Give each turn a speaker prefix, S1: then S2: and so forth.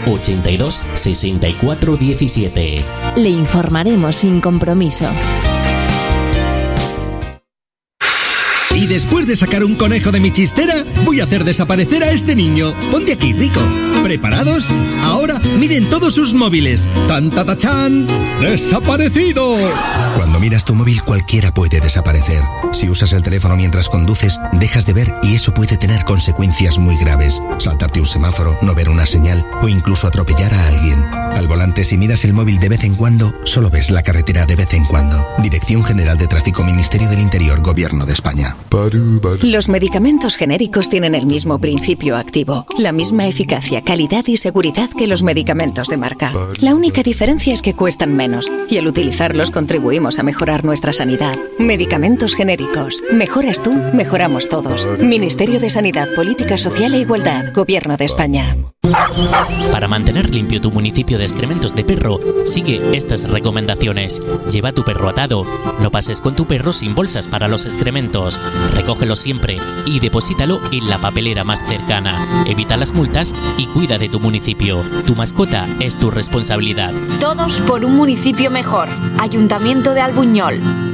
S1: 82 64 17.
S2: Le informaremos sin compromiso.
S3: Y después de sacar un conejo de mi chistera, voy a hacer desaparecer a este niño. Ponte aquí, Rico. ¿Preparados? Ahora miren todos sus móviles. ¡Tan, ta, ta, chan! ¡Desaparecido! Cuando miras tu móvil, cualquiera puede desaparecer. Si usas el teléfono mientras conduces, dejas de ver y eso puede tener consecuencias muy graves. Saltarte un semáforo, no ver una señal o incluso atropellar a alguien. Al volante, si miras el móvil de vez en cuando, solo ves la carretera de vez en cuando. Dirección General de Tráfico, Ministerio del Interior, Gobierno de España.
S4: Los medicamentos genéricos tienen el mismo principio activo, la misma eficacia, calidad y seguridad que los medicamentos de marca. La única diferencia es que cuestan menos y al utilizarlos contribuimos a mejorar nuestra sanidad. Medicamentos genéricos. Mejoras tú, mejoramos todos. Ministerio de Sanidad, Política Social e Igualdad, Gobierno de España.
S1: Para mantener limpio tu municipio de excrementos de perro, sigue estas recomendaciones. Lleva a tu perro atado. No pases con tu perro sin bolsas para los excrementos. Recógelo siempre y deposítalo en la papelera más cercana. Evita las multas y cuida de tu municipio. Tu mascota es tu responsabilidad.
S5: Todos por un municipio mejor. Ayuntamiento de Albuñol.